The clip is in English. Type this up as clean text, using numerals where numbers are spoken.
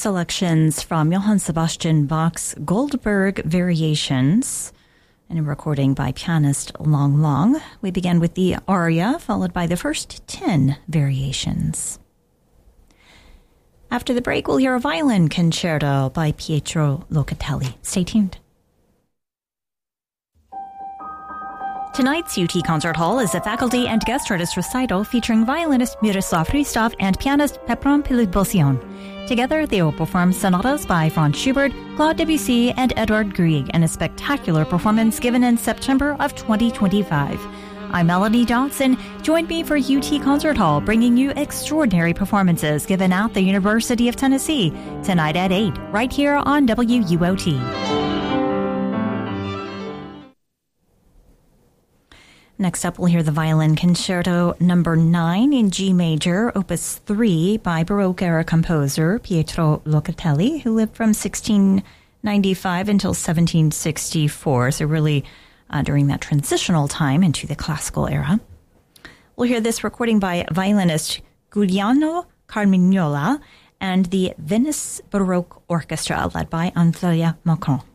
selections from Johann Sebastian Bach's Goldberg Variations, and a recording by pianist Lang Lang. We began with the aria, followed by the first 10 variations. After the break, we'll hear a violin concerto by Pietro Locatelli. Stay tuned. Tonight's UT Concert Hall is a faculty and guest artist recital featuring violinist Miroslav Hristov and pianist Pepron Pilibosyan. Together, they will perform sonatas by Franz Schubert, Claude Debussy, and Edvard Grieg in a spectacular performance given in September of 2025. I'm Melanie Johnson. Join me for UT Concert Hall, bringing you extraordinary performances given at the University of Tennessee tonight at 8, right here on WUOT. Next up, we'll hear the Violin Concerto number 9 in G major, opus 3 by Baroque-era composer Pietro Locatelli, who lived from 1695 until 1764, so really during that transitional time into the classical era. We'll hear this recording by violinist Giuliano Carmignola and the Venice Baroque Orchestra, led by Andrea Macron.